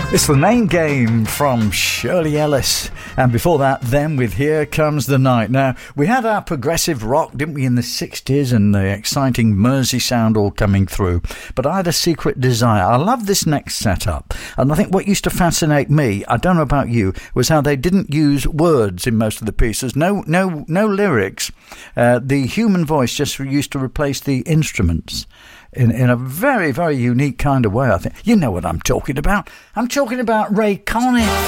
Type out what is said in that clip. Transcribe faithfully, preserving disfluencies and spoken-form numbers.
It's the main game from Shirley Ellis. And before that, then with Here Comes the Night. Now, we had our progressive rock, didn't we, in the sixties, and the exciting Mersey sound all coming through. But I had a secret desire. I love this next setup. And I think what used to fascinate me, I don't know about you, was how they didn't use words in most of the pieces. No, no, no lyrics. Uh, the human voice just used to replace the instruments. In, in a very, very unique kind of way, I think. You know what I'm talking about. I'm talking about Ray Conniff.